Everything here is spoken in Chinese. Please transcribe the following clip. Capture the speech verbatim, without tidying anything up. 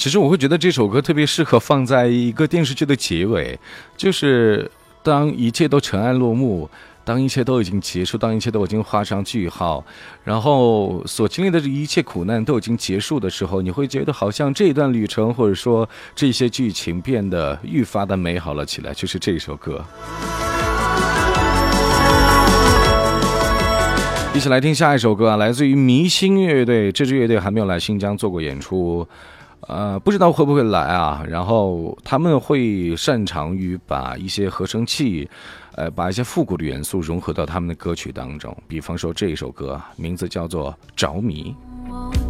其实我会觉得这首歌特别适合放在一个电视剧的结尾，就是当一切都尘埃落幕，当一切都已经结束，当一切都已经画上句号，然后所经历的一切苦难都已经结束的时候，你会觉得好像这一段旅程或者说这些剧情变得愈发的美好了起来，就是这首歌。一起来听下一首歌啊，来自于迷星乐队。这支乐队还没有来新疆做过演出，呃，不知道会不会来啊？然后他们会擅长于把一些合成器，呃，把一些复古的元素融合到他们的歌曲当中。比方说这一首歌，名字叫做《着迷》。